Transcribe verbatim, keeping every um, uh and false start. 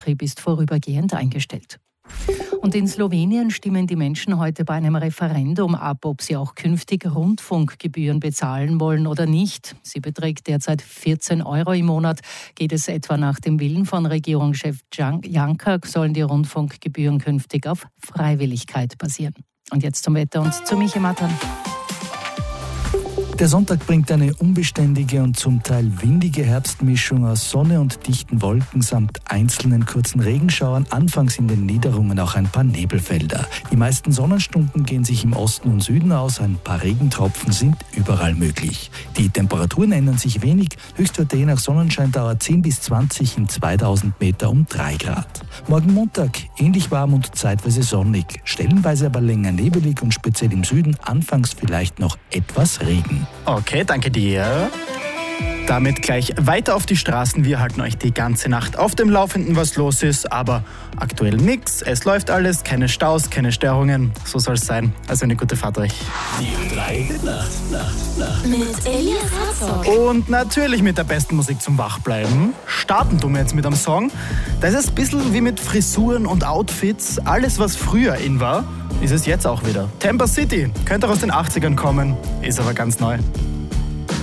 Betrieb ist vorübergehend eingestellt. Und in Slowenien stimmen die Menschen heute bei einem Referendum ab, ob sie auch künftig Rundfunkgebühren bezahlen wollen oder nicht. Sie beträgt derzeit vierzehn Euro im Monat. Geht es etwa nach dem Willen von Regierungschef Janka, sollen die Rundfunkgebühren künftig auf Freiwilligkeit basieren. Und jetzt zum Wetter und zu Michi Matan. Der Sonntag bringt eine unbeständige und zum Teil windige Herbstmischung aus Sonne und dichten Wolken samt einzelnen kurzen Regenschauern, anfangs in den Niederungen auch ein paar Nebelfelder. Die meisten Sonnenstunden gehen sich im Osten und Süden aus, ein paar Regentropfen sind überall möglich. Die Temperaturen ändern sich wenig, Höchstwerte je nach Sonnenscheindauer zehn bis zwanzig, in zweitausend Meter um drei Grad. Morgen Montag ähnlich warm und zeitweise sonnig, stellenweise aber länger nebelig und speziell im Süden anfangs vielleicht noch etwas Regen. Okay, danke dir. Damit gleich weiter auf die Straßen. Wir halten euch die ganze Nacht auf dem Laufenden, was los ist. Aber aktuell nix. Es läuft alles. Keine Staus, keine Störungen. So soll es sein. Also eine gute Fahrt euch. Die drei Nacht, Nacht, Nacht. Mit Elias Herzog. Und natürlich mit der besten Musik zum Wachbleiben. Starten tun wir jetzt mit einem Song. Das ist ein bisschen wie mit Frisuren und Outfits. Alles, was früher in war, ist es jetzt auch wieder. Tampa City. Könnte auch aus den achtzigern kommen. Ist aber ganz neu.